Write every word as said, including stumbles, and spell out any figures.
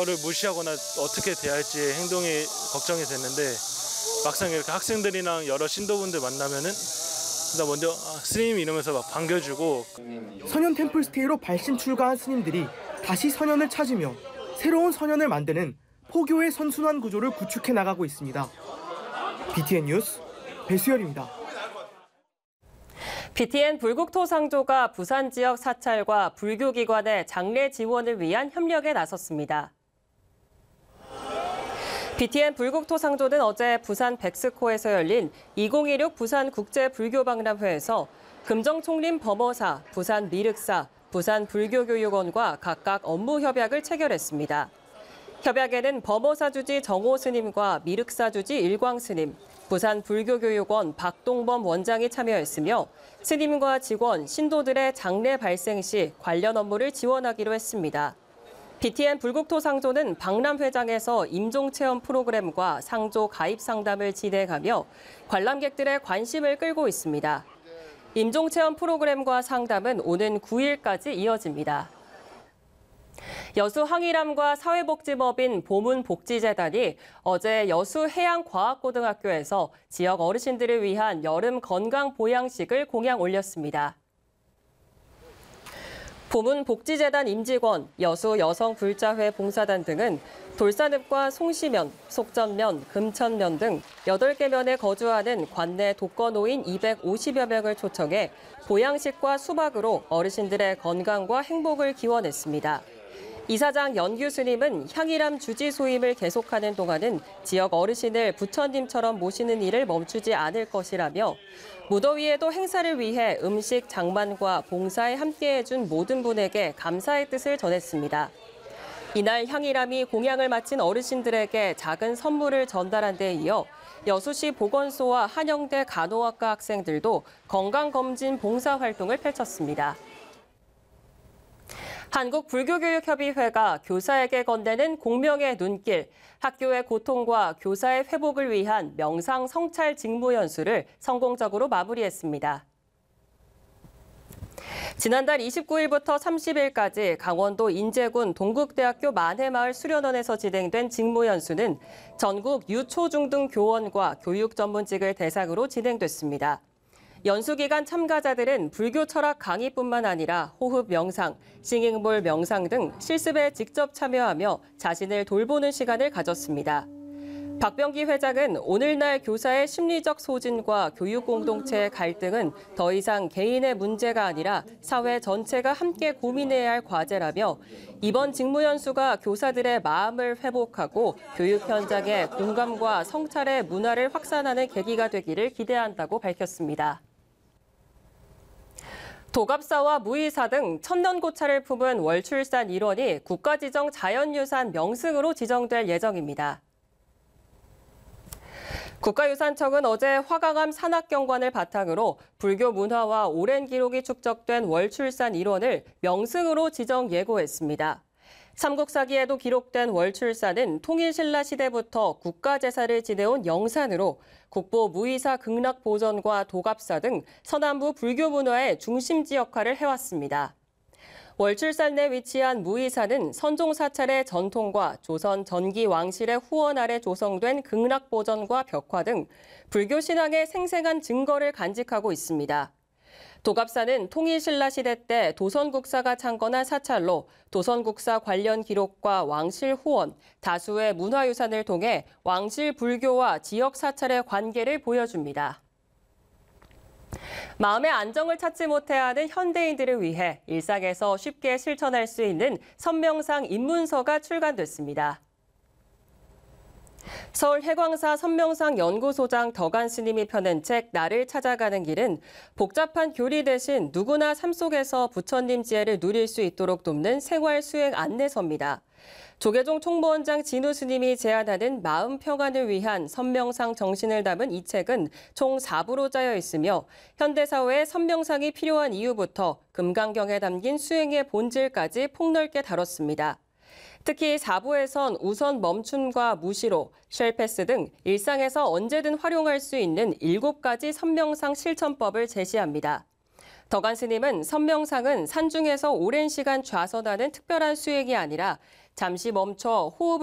언어를 무시하거나 어떻게 대할지 행동이 걱정이 됐는데 막상 이렇게 학생들이랑 여러 신도분들 만나면은 나 먼저 아, 스님 이러면서 막 반겨주고. 선현 템플스테이로 발신 출가한 스님들이 다시 선현을 찾으며 새로운 선현을 만드는 포교의 선순환 구조를 구축해 나가고 있습니다. 비티엔 뉴스 배수열입니다. 비티엔 불국토상조가 부산 지역 사찰과 불교기관의 장례 지원을 위한 협력에 나섰습니다. 비티엔 불국토상조는 어제 부산 백스코에서 열린 이천이십육 부산 국제불교박람회에서 금정총림 범어사, 부산 미륵사, 부산 불교교육원과 각각 업무 협약을 체결했습니다. 협약에는 범어사 주지 정호 스님과 미륵사 주지 일광 스님, 부산 불교교육원 박동범 원장이 참여했으며 스님과 직원, 신도들의 장례 발생 시 관련 업무를 지원하기로 했습니다. 비티엔 불국토상조는 박람회장에서 임종체험 프로그램과 상조 가입 상담을 진행하며 관람객들의 관심을 끌고 있습니다. 임종체험 프로그램과 상담은 오는 구 일까지 이어집니다. 여수 항일암과 사회복지법인 보문복지재단이 어제 여수 해양과학고등학교에서 지역 어르신들을 위한 여름 건강 보양식을 공양 올렸습니다. 보문복지재단 임직원, 여수 여성불자회 봉사단 등은 돌산읍과 송시면, 속전면, 금천면 등 여덟 개 면에 거주하는 관내 독거노인 이백오십여 명을 초청해 보양식과 수박으로 어르신들의 건강과 행복을 기원했습니다. 이사장 연규 스님은 향일암 주지 소임을 계속하는 동안은 지역 어르신을 부처님처럼 모시는 일을 멈추지 않을 것이라며 무더위에도 행사를 위해 음식 장만과 봉사에 함께해준 모든 분에게 감사의 뜻을 전했습니다. 이날 향일암이 공양을 마친 어르신들에게 작은 선물을 전달한 데 이어 여수시 보건소와 한영대 간호학과 학생들도 건강검진 봉사활동을 펼쳤습니다. 한국불교교육협의회가 교사에게 건네는 공명의 눈길, 학교의 고통과 교사의 회복을 위한 명상 성찰 직무 연수를 성공적으로 마무리했습니다. 지난달 이십구 일부터 삼십 일까지 강원도 인제군 동국대학교 만해마을 수련원에서 진행된 직무 연수는 전국 유초중등 교원과 교육 전문직을 대상으로 진행됐습니다. 연수 기간 참가자들은 불교 철학 강의뿐만 아니라 호흡 명상, 싱잉볼 명상 등 실습에 직접 참여하며 자신을 돌보는 시간을 가졌습니다. 박병기 회장은 오늘날 교사의 심리적 소진과 교육 공동체의 갈등은 더 이상 개인의 문제가 아니라 사회 전체가 함께 고민해야 할 과제라며 이번 직무연수가 교사들의 마음을 회복하고 교육 현장의 공감과 성찰의 문화를 확산하는 계기가 되기를 기대한다고 밝혔습니다. 도갑사와 무이사 등 천년고찰을 품은 월출산 일원이 국가지정 자연유산 명승으로 지정될 예정입니다. 국가유산청은 어제 화강암 산악경관을 바탕으로 불교 문화와 오랜 기록이 축적된 월출산 일원을 명승으로 지정 예고했습니다. 삼국사기에도 기록된 월출산은 통일신라 시대부터 국가제사를 지내온 영산으로 국보 무이사 극락보전과 도갑사 등 서남부 불교 문화의 중심지 역할을 해왔습니다. 월출산 내 위치한 무이사는 선종사찰의 전통과 조선 전기 왕실의 후원 아래 조성된 극락보전과 벽화 등 불교 신앙의 생생한 증거를 간직하고 있습니다. 도갑사는 통일신라 시대 때 도선국사가 창건한 사찰로 도선국사 관련 기록과 왕실 후원, 다수의 문화유산을 통해 왕실 불교와 지역 사찰의 관계를 보여줍니다. 마음의 안정을 찾지 못해하는 현대인들을 위해 일상에서 쉽게 실천할 수 있는 선명상 입문서가 출간됐습니다. 서울 해광사 선명상 연구소장 덕안 스님이 펴낸 책 나를 찾아가는 길은 복잡한 교리 대신 누구나 삶 속에서 부처님 지혜를 누릴 수 있도록 돕는 생활 수행 안내서입니다. 조계종 총무원장 진우 스님이 제안하는 마음 평안을 위한 선명상 정신을 담은 이 책은 총 사 부로 짜여 있으며 현대사회에 선명상이 필요한 이유부터 금강경에 담긴 수행의 본질까지 폭넓게 다뤘습니다. 특히 사 부에선 우선 멈춤과 무시로, 쉘패스 등 일상에서 언제든 활용할 수 있는 일곱 가지 선명상 실천법을 제시합니다. 덕안 스님은 선명상은 산중에서 오랜 시간 좌선하는 특별한 수행이 아니라 잠시 멈춰 호흡을